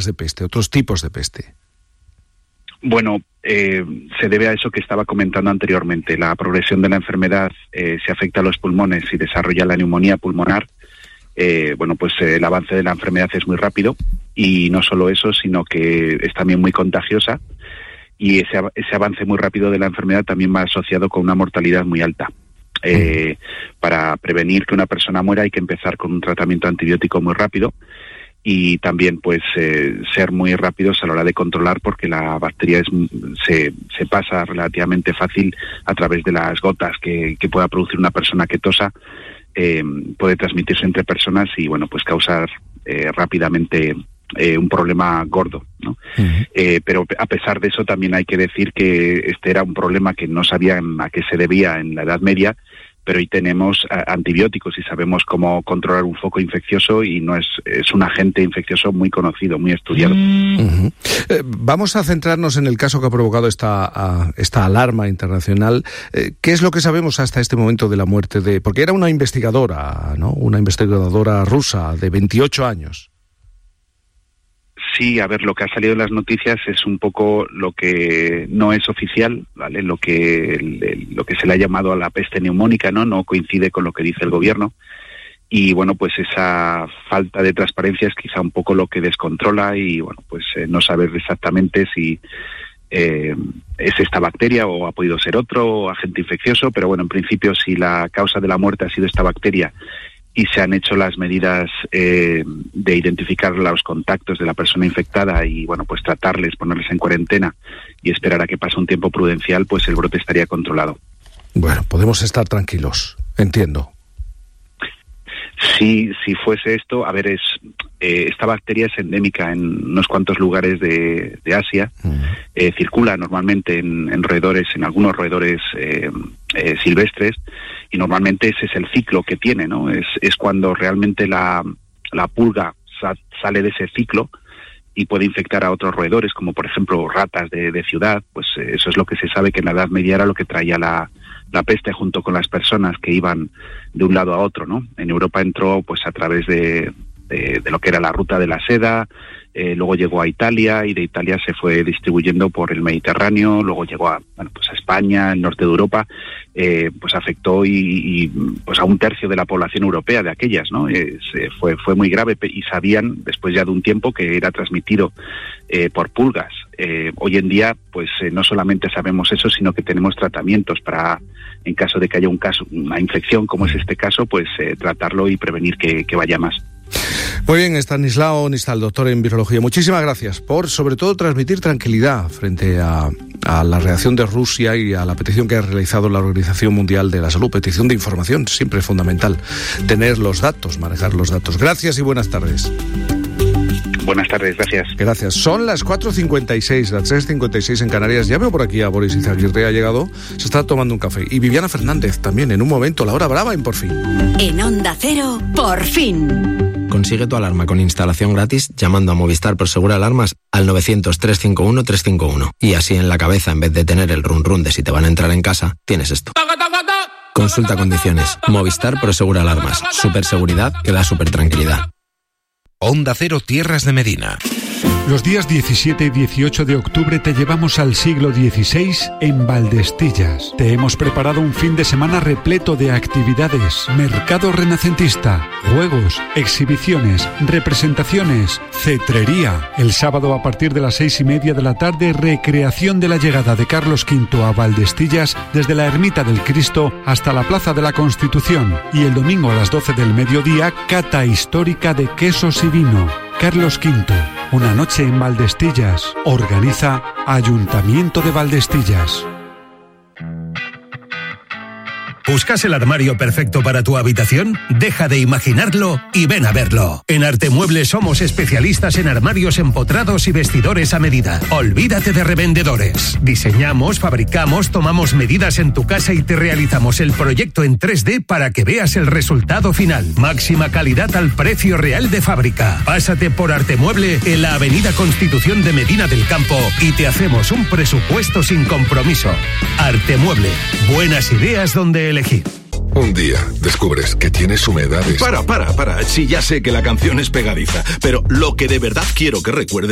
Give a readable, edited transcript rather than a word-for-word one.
de peste, otros tipos de peste? Bueno, se debe a eso que estaba comentando anteriormente. La progresión de la enfermedad se afecta a los pulmones y desarrolla la neumonía pulmonar. El avance de la enfermedad es muy rápido y no solo eso, sino que es también muy contagiosa, y ese avance muy rápido de la enfermedad también va asociado con una mortalidad muy alta. Para prevenir que una persona muera hay que empezar con un tratamiento antibiótico muy rápido y también ser muy rápidos a la hora de controlar, porque la bacteria se pasa relativamente fácil a través de las gotas que pueda producir una persona que tosa. Puede transmitirse entre personas y causar rápidamente un problema gordo, ¿no? Pero a pesar de eso también hay que decir que este era un problema que no sabían a qué se debía en la Edad Media, pero hoy tenemos antibióticos y sabemos cómo controlar un foco infeccioso, y es un agente infeccioso muy conocido, muy estudiado. Vamos a centrarnos en el caso que ha provocado esta alarma internacional. ¿Qué es lo que sabemos hasta este momento de la muerte porque era una investigadora, ¿no? Una investigadora rusa de 28 años. Sí, a ver, lo que ha salido en las noticias es un poco lo que no es oficial, ¿vale? Lo que se le ha llamado a la peste neumónica, no coincide con lo que dice el gobierno. Y esa falta de transparencia es quizá un poco lo que descontrola y no saber exactamente si es esta bacteria o ha podido ser otro agente infeccioso, pero en principio, si la causa de la muerte ha sido esta bacteria y se han hecho las medidas de identificar los contactos de la persona infectada y tratarles, ponerles en cuarentena y esperar a que pase un tiempo prudencial, pues el brote estaría controlado. Bueno, podemos estar tranquilos, entiendo. Si fuese esto, esta bacteria es endémica en unos cuantos lugares de Asia. Circula normalmente en roedores, en algunos roedores silvestres, y normalmente ese es el ciclo que tiene, ¿no? Es cuando realmente la pulga sale de ese ciclo y puede infectar a otros roedores, como por ejemplo ratas de ciudad. Pues eso es lo que se sabe, que en la Edad Media era lo que traía la peste junto con las personas que iban de un lado a otro, ¿no? En Europa entró a través de lo que era la ruta de la seda, luego llegó a Italia, y de Italia se fue distribuyendo por el Mediterráneo, luego llegó a España, el norte de Europa, afectó y a un tercio de la población europea de aquellas, ¿no? Fue muy grave, y sabían después ya de un tiempo que era transmitido por pulgas. Hoy en día no solamente sabemos eso, sino que tenemos tratamientos para, en caso de que haya un caso, una infección como es este caso, tratarlo y prevenir que vaya más. Muy bien, Estanislao Nistal, doctor en virología. Muchísimas gracias por, sobre todo, transmitir tranquilidad frente a la reacción de Rusia y a la petición que ha realizado la Organización Mundial de la Salud. Petición de información, siempre es fundamental tener los datos, manejar los datos. Gracias y buenas tardes. Buenas tardes, gracias. Gracias. Son las 4:56, las 3:56 en Canarias. Ya veo por aquí a Boris Izaguirre, ha llegado, se está tomando un café. Y Viviana Fernández también, en un momento, la hora brava en Por Fin. En Onda Cero, Por Fin. Consigue tu alarma con instalación gratis llamando a Movistar Prosegur Alarmas al 900-351-351. Y así en la cabeza, en vez de tener el run run de si te van a entrar en casa, tienes esto. Consulta condiciones. Movistar Prosegur Alarmas. Superseguridad que da supertranquilidad. Onda Cero, Tierras de Medina. Los días 17 y 18 de octubre te llevamos al siglo XVI en Valdestillas. Te hemos preparado un fin de semana repleto de actividades, mercado renacentista, juegos, exhibiciones, representaciones, cetrería. El sábado a partir de las 6:30 de la tarde, recreación de la llegada de Carlos V a Valdestillas desde la Ermita del Cristo hasta la Plaza de la Constitución. Y el domingo a las 12 del mediodía, cata histórica de quesos y vino. Carlos V, una noche en Valdestillas. Organiza Ayuntamiento de Valdestillas. ¿Buscas el armario perfecto para tu habitación? Deja de imaginarlo y ven a verlo. En Artemuebles somos especialistas en armarios empotrados y vestidores a medida. Olvídate de revendedores. Diseñamos, fabricamos, tomamos medidas en tu casa y te realizamos el proyecto en 3D para que veas el resultado final. Máxima calidad al precio real de fábrica. Pásate por Artemueble en la Avenida Constitución de Medina del Campo y te hacemos un presupuesto sin compromiso. Artemueble. Buenas ideas donde elegir. Un día descubres que tienes humedades. Para. Sí, ya sé que la canción es pegadiza, pero lo que de verdad quiero que recuerdes